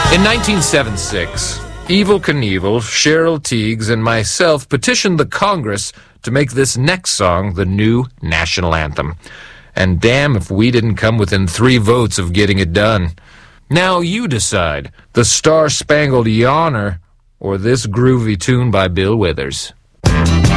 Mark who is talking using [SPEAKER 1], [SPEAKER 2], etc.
[SPEAKER 1] In 1976, Evel Knievel, Cheryl Tiegs, and myself petitioned the Congress to make this next song the new national anthem. And damn if we didn't come within 3 votes of getting it done. Now you decide, the Star-Spangled Yawner or this groovy tune by Bill Withers.